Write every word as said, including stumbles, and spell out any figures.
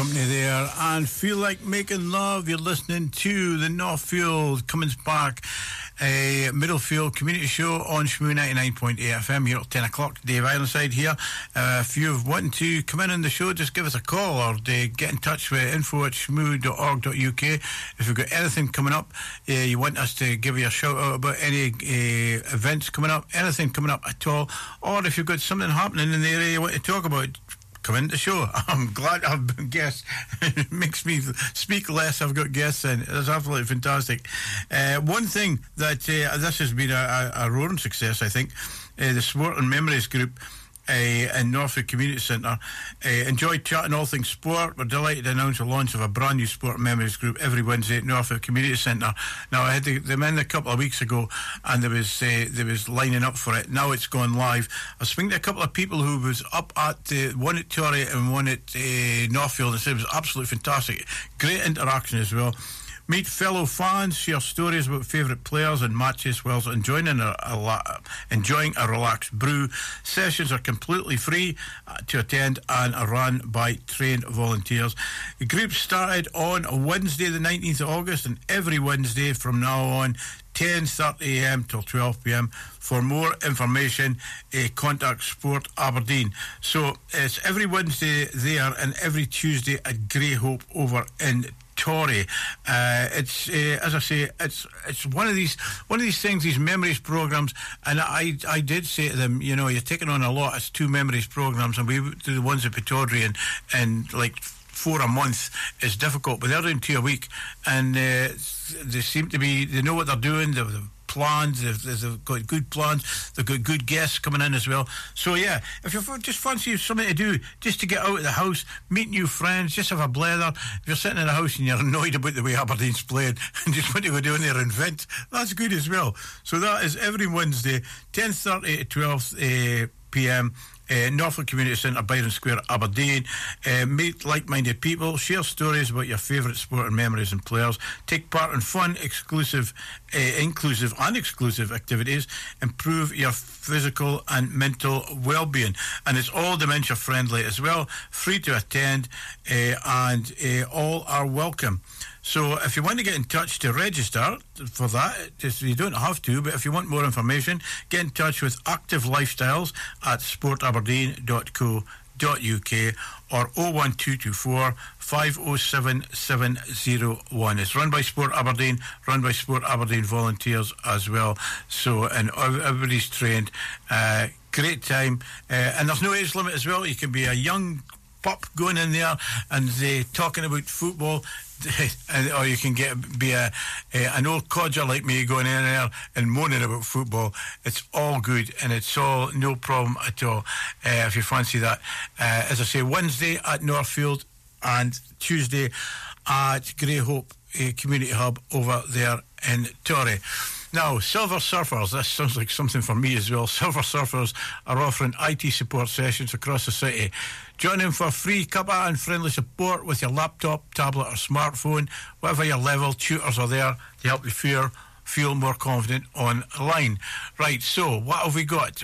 company there, and Feel Like Making Love. You're listening to the Northfield Cummins Park a Middlefield Community Show on Shmoo ninety-nine point eight F M here at ten o'clock. Dave Ironside here. Uh, if you're wanting to come in on the show, just give us a call or uh, get in touch with info at shmoo dot org dot U K. If you've got anything coming up, uh, you want us to give you a shout out about any uh, events coming up, anything coming up at all, or if you've got something happening in the area you want to talk about, come into the show. I'm glad I've guests. It makes me speak less. I've got guests in. It's absolutely fantastic. Uh, one thing that uh, this has been a, a, a roaring success, I think, uh, the Sport and Memories group uh, in Norfolk Community Centre uh, enjoyed chatting all things sport. We're delighted to announce the launch of a brand new Sport and Memories group every Wednesday at Norfolk Community Centre. Now, I had the, them in a couple of weeks ago, and there was uh, there was lining up for it. Now it's gone live. I was speaking to a couple of people who was up at uh, one at Torrey and one at uh, Northfield, and said it was absolutely fantastic. Great interaction as well. Meet fellow fans, share stories about favourite players and matches whilst enjoying a, a, enjoying a relaxed brew. Sessions are completely free uh, to attend and are run by trained volunteers. The group started on Wednesday the nineteenth of August, and every Wednesday from now on, ten thirty a m till twelve p m. For more information, uh, contact Sport Aberdeen. So it's every Wednesday there and every Tuesday at Greyhope over in Torrey. Uh, it's uh, as I say, it's it's one of these one of these things, these memories programs. And I I did say to them, you know, you're taking on a lot. It's two memories programs, and we do the ones at Pittodrie and and like four a month is difficult, but they're doing two a week, and uh, they seem to be, they know what they're doing. They've, they've plans, they've, they've got good plans, they've got good guests coming in as well. So yeah, if you just fancy something to do, just to get out of the house, meet new friends, just have a blather. If you're sitting in the house and you're annoyed about the way Aberdeen's playing and just want to go down there and vent, that's good as well. So that is every Wednesday, ten thirty to twelve p m Uh, Norfolk Community Centre, Byron Square, Aberdeen. Uh, meet like-minded people, share stories about your favourite sport and memories and players, take part in fun, exclusive, uh, inclusive and exclusive activities, improve your physical and mental well-being. And it's all dementia-friendly as well, free to attend, uh, and uh, all are welcome. So if you want to get in touch to register for that, just, you don't have to, but if you want more information, get in touch with Active Lifestyles at sport aberdeen dot co dot U K or oh one two two four, five oh seven, seven oh one. It's run by Sport Aberdeen, run by Sport Aberdeen volunteers as well. So, and everybody's trained. Uh, great time. Uh, and there's no age limit as well. You can be a young pup going in there and uh, talking about football. And, or you can get be a, a an old codger like me going in there and moaning about football. It's all good, and it's all no problem at all, uh, if you fancy that. Uh, as I say, Wednesday at Northfield and Tuesday at Greyhope uh, Community Hub over there in Torrey. Now, Silver Surfers, this sounds like something for me as well. Silver Surfers are offering I T support sessions across the city. Join them for free cuppa and friendly support with your laptop, tablet or smartphone. Whatever your level, tutors are there to help you feel, feel more confident online. Right, so what have we got?